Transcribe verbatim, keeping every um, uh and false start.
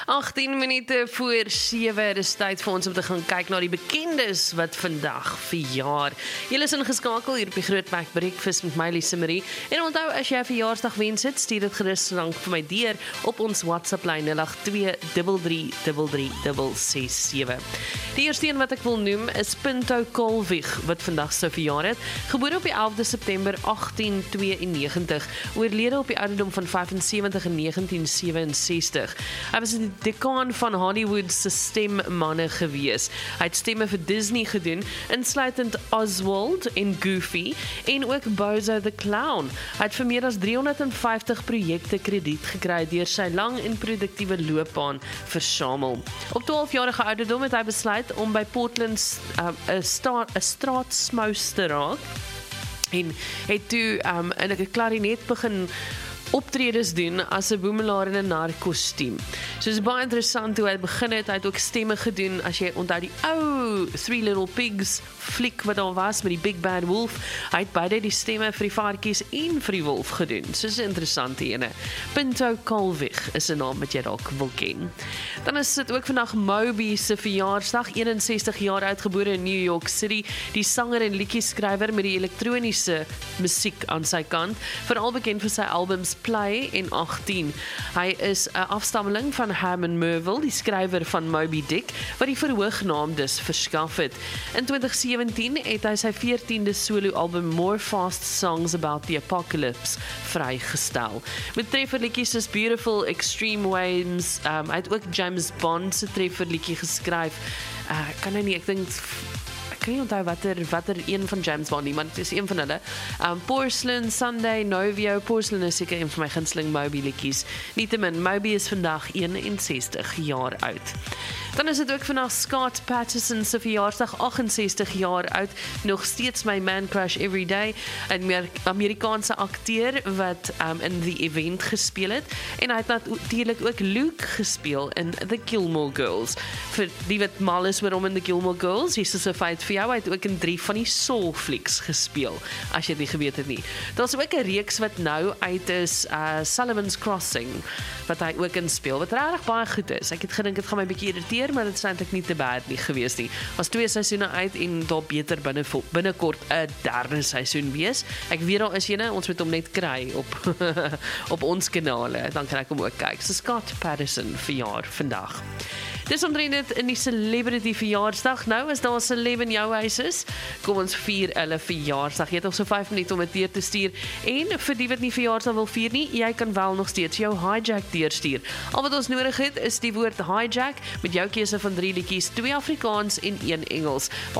agtien minute voor sewe, dis tyd vir ons om te gaan kyk na die bekendes wat vandag verjaar. Julle is ingeskakel hier op die Groot Mac Breakfast met my Lise Marie. En onthou, as jy 'n verjaarsdag wens het, stuur dit gerus lank vir my deur op ons WhatsApp lyn nul agt twee drie drie drie drie drie ses sewe. Die eerste een wat ek wil noem is Pinto Colvig, wat vandag sou verjaar het. Gebore op die elfde September agtien tweeënnegentig, oorlede op die ouderdom van vyfensewentig in negentien sewe-en-sestig. Hy was die dekaan van Hollywood se stemmanne gewees. Hy het stemme vir Disney gedoen, insluitend Oswald en Goofy, en ook Bozo the Clown. Hy het vir meer as driehonderdvyftig projekte krediet gekry deur sy lang en produktiewe loopbaan versamel. Op twaalfjarige ouderdom het hy besluit om by Portland 'n uh, sta, straatsmous te raak en het toe um, in 'n klarinet begin optredes doen as 'n boemelaar in 'n narkostuum. So dit is baie interessant hoe hy begin het. Hy het ook stemme gedoen, as jy onthou die ou Three Little Pigs fliek wat daar was met die Big Bad Wolf. Hy het beide die stemme vir die varkies en vir die wolf gedoen. So is 'n interessante ene. Pinto Colvig is 'n naam wat jy dalk wil ken. Dan is dit ook vandag Moby se verjaarsdag, eenenzestig jaar oud, gebore in New York City. Die sanger en liedjieskrywer met die elektroniese musiek aan sy kant, veral bekend vir sy albums Play en agttien. Hy is 'n afstammeling van Herman Melville, die skrywer van Moby Dick, wat die verhoognaam dus verskaf het. In twintig sewentien het hy sy veertiende solo-album More Fast Songs About the Apocalypse vrygestel. Met trefferliedjies is Beautiful, Extreme Waves, um, hy het ook James Bond se trefferliedjie geskryf. Uh, kan nou nie, ek dink ek kan nie onthou watter, watter een van James Bond nie, maar het is een van hulle. Um, Porcelain, Sunday, Novio, Porcelain is seker een van my gunsteling Moby liedjies. Nietemin, Moby is vandag eenenzestig jaar oud. Dan is dit ook vandag Scott Patterson se verjaarsdag, agtensestig jaar oud, nog steeds my man crush every day, 'n Amerikaanse akteur wat um, in The Event gespeel het, en hy het natuurlik ook Luke gespeel in The Gilmore Girls. Vir die wat mal is oor hom in The Gilmore Girls, hier is 'n feit vir jou, hy het ook in drie van die Saw flieks gespeel, as jy dit geweet het nie. Daar's ook 'n reeks wat nou uit is, uh, Sullivan's Crossing, wat hy ook in speel, wat regtig baie goed is. Ek het gedink dit gaan my bietjie irriteer, maar dit is eintlik nie te bad nie gewees nie. Was twee seisoene uit en daar beter binne binnekort 'n derde seisoen wees. Ek weet daar is ene, ons moet hom net kry op op ons kanale, dan kan ek hom ook kyk. So Scott Patterson verjaar vandag. Dis omtrent dit in die celebrity verjaarsdag. Nou as daar 'n celeb in jou huis is, kom ons vier hulle verjaarsdag. Jy het nog so vyf minute om dit deur te stuur. En vir die wat nie verjaarsdag wil vier nie, jy kan wel nog steeds jou hijack deurstuur. Al wat ons nodig het is die woord hijack met jou keuse van drie liedjies, twee Afrikaans en een Engels.